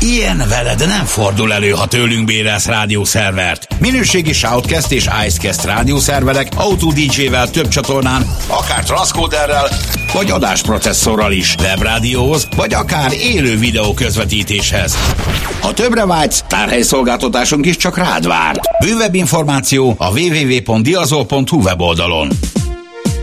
Ilyen veled nem fordul elő, ha tőlünk bérelsz rádiószervert. Minőségi Shoutcast és Icecast rádiószerverek Auto DJ-vel több csatornán, akár transzkóderrel, vagy adásprocesszorral is, webrádióhoz, vagy akár élő videó közvetítéshez. Ha többre vágysz, tárhelyszolgáltatásunk is csak rád vár. Bővebb információ a www.diazol.hu weboldalon.